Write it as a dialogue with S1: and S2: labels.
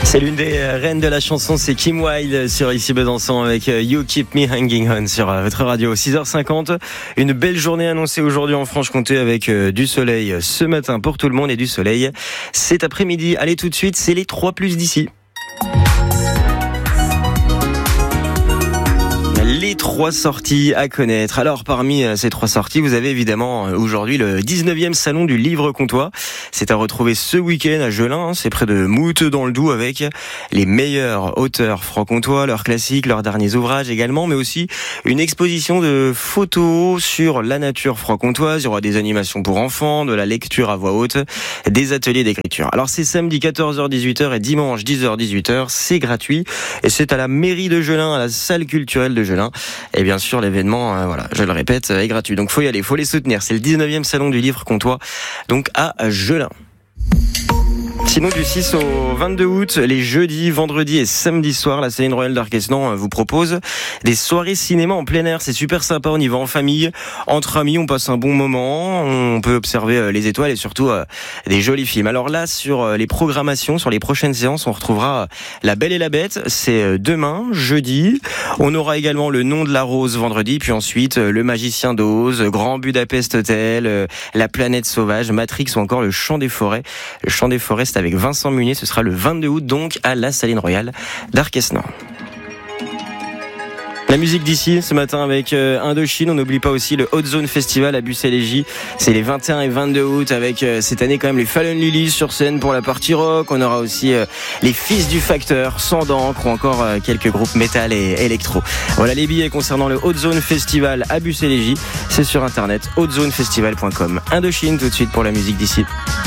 S1: C'est l'une des reines de la chanson, c'est Kim Wilde sur Ici Besançon avec You Keep Me Hanging On sur votre radio. 6h50, une belle journée annoncée aujourd'hui en Franche-Comté avec du soleil ce matin pour tout le monde et du soleil cet après-midi. Allez tout de suite, c'est les 3+ d'ici. Les 3 sorties à connaître. Alors parmi ces 3 sorties, vous avez évidemment aujourd'hui le 19e salon du livre comtois. C'est à retrouver ce week-end à Jelin, c'est près de Mout dans le Doubs, avec les meilleurs auteurs franc-comtois, leurs classiques, leurs derniers ouvrages également, mais aussi une exposition de photos sur la nature franc-comtoise. Il y aura des animations pour enfants, de la lecture à voix haute, des ateliers d'écriture. Alors c'est samedi 14h-18h et dimanche 10h-18h, c'est gratuit et c'est à la mairie de Jelin, à la salle culturelle de Jelin. Et bien sûr, l'événement, je le répète, est gratuit. Donc faut y aller, faut les soutenir. C'est le 19e salon du livre comtois, donc à Jelin. Sinon, du 6 au 22 août, les jeudis, vendredis et samedis soirs, la Saline Royale d'Arquesnan vous propose des soirées cinéma en plein air. C'est super sympa, on y va en famille, entre amis, on passe un bon moment, on peut observer les étoiles et surtout des jolis films. Alors là, sur les programmations, sur les prochaines séances, on retrouvera La Belle et la Bête, c'est demain, jeudi. On aura également Le Nom de la Rose vendredi, puis ensuite Le Magicien d'Oz, Grand Budapest Hotel, La Planète Sauvage, Matrix ou encore Le Chant des Forêts. Le Chant des Forêts, c'est avec Vincent Munier, ce sera le 22 août donc à la Saline Royale d'Arquesnan. La musique d'ici ce matin avec Indochine, on n'oublie pas aussi le Hot Zone Festival à Bussy-Légy. C'est les 21 et 22 août avec cette année quand même les Fallen Lilies sur scène pour la partie rock. On aura aussi les Fils du Facteur, Sans d'encre ou encore quelques groupes métal et électro. Voilà les billets concernant le Hot Zone Festival à Bussy-Légy. C'est sur internet, hotzonefestival.com. Indochine tout de suite pour la musique d'ici.